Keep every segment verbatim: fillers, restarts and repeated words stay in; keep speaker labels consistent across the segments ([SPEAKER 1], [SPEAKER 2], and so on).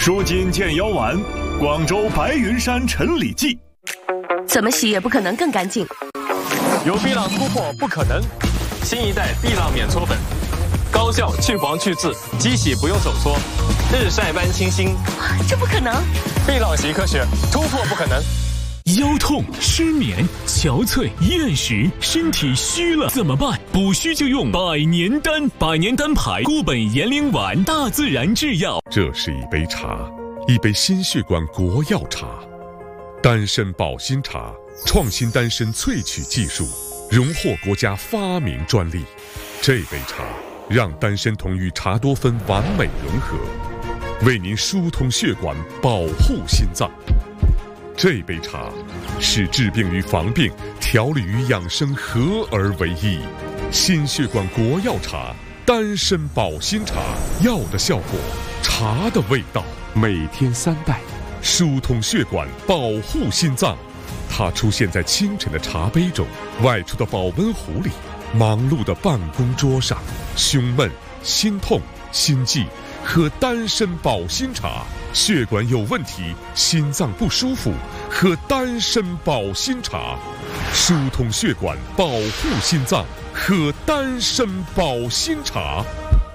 [SPEAKER 1] 舒筋健腰丸，广州白云山陈李济。
[SPEAKER 2] 怎么洗也不可能更干净。
[SPEAKER 3] 有碧浪突破不可能，新一代碧浪免搓粉，高效去黄去渍，机洗不用手搓，日晒般清新。
[SPEAKER 2] 这不可能！
[SPEAKER 3] 碧浪洗科学，突破不可能。
[SPEAKER 4] 腰痛、失眠、憔悴、厌食，身体虚了怎么办？补虚就用百年丹，百年丹牌固本延龄丸，大自然制药。
[SPEAKER 5] 这是一杯茶，一杯心血管国药茶，丹参保心茶，创新丹参萃取技术，荣获国家发明专利。这杯茶让丹参酮与茶多酚完美融合，为您疏通血管，保护心脏。这杯茶是治病与防病、调理与养生合而为一。心血管国药茶，丹参保心茶，药的效果，茶的味道。每天三袋，疏通血管，保护心脏。它出现在清晨的茶杯中，外出的保温壶里，忙碌的办公桌上。胸闷、心痛、心悸，喝丹参保心茶。血管有问题，心脏不舒服，喝丹参保心茶，疏通血管，保护心脏，喝丹参保心茶。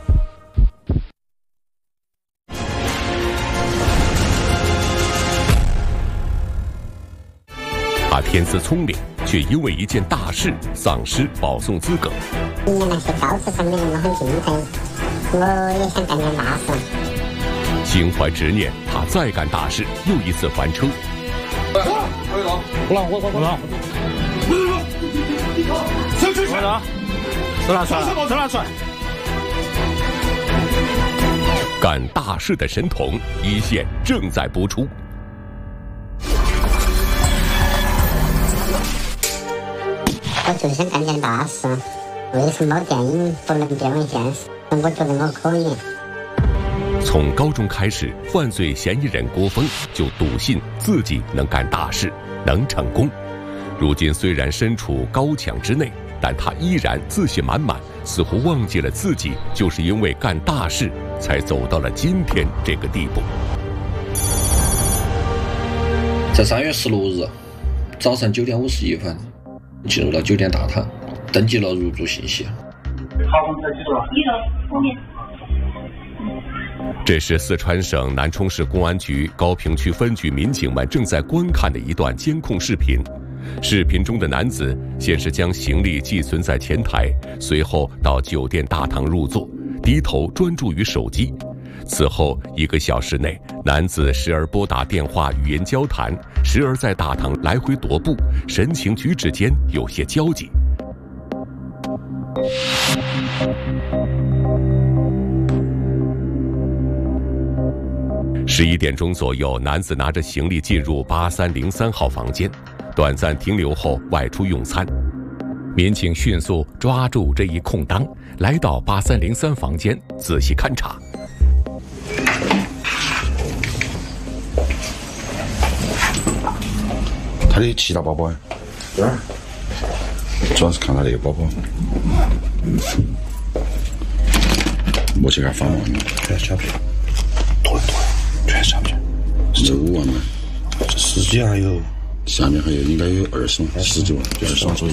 [SPEAKER 6] 他天资聪明，却因为一件大事丧失保送资格。
[SPEAKER 7] 人家那些高智商的人都很敬佩，我也想干点大事。
[SPEAKER 6] 心怀执念，他再干大事，又一次翻车。
[SPEAKER 8] 不让，我我我让，出去！我让，都拿出来，都拿出来。
[SPEAKER 6] 干大事的神童，一线正在播出。
[SPEAKER 7] 我就是想干件大事，为什么电影不能变为现实？我觉得我可以。
[SPEAKER 6] 从高中开始，犯罪嫌疑人郭峰就笃信自己能干大事，能成功。如今虽然身处高墙之内，但他依然自信满满，似乎忘记了自己就是因为干大事才走到了今天这个地步。
[SPEAKER 9] 在三月十六日早上九点五十一分，进入了酒店大堂，登记了入住信息。
[SPEAKER 10] 好，我们在几楼？一楼后面。
[SPEAKER 6] 这是四川省南充市公安局高平区分局民警们正在观看的一段监控视频。视频中的男子先是将行李寄存在前台，随后到酒店大堂入座，低头专注于手机。此后一个小时内，男子时而拨打电话语音交谈，时而在大堂来回踱步，神情举止间有些焦急。十一点钟左右，男子拿着行李进入八三零三号房间，短暂停留后外出用餐。民警迅速抓住这一空当，来到八三零三房间仔细勘查。
[SPEAKER 11] 他的其他包包，这儿，主要是看他那个包包。目前还翻完了，全下片，对对，全下片，十五万嘛，这十几还有，下面还有应该有二十万，十几万，二十万左右。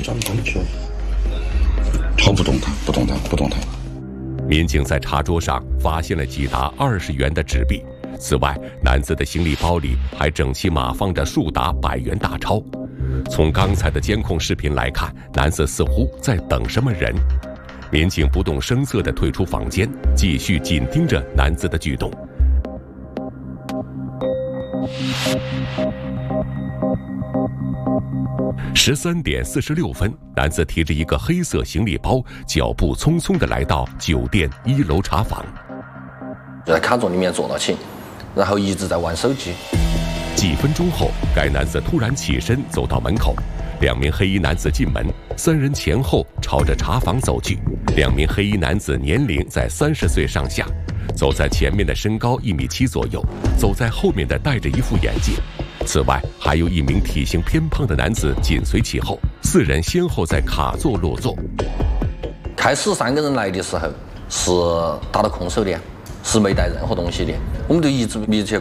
[SPEAKER 11] 好，不动弹，不动弹，不动弹。
[SPEAKER 6] 民警在茶桌上发现了几沓二十元的纸币。此外，男子的行李包里还整齐码放着数沓百元大钞。从刚才的监控视频来看，男子似乎在等什么人。民警不动声色地退出房间，继续紧盯着男子的举动。十三点四十六分，男子提着一个黑色行李包，脚步匆匆地来到酒店一楼茶房，
[SPEAKER 9] 就在卡座里面坐了起，然后一直在玩手机。
[SPEAKER 6] 几分钟后，该男子突然起身走到门口，两名黑衣男子进门，三人前后朝着茶房走去。两名黑衣男子年龄在三十岁上下，走在前面的身高一米七左右，走在后面的戴着一副眼镜。此外，还有一名体型偏胖的男子紧随其后，四人先后在卡座落座。
[SPEAKER 9] 开始三个人来的时候是打的空手的，是没带任何东西的，我们就一直密切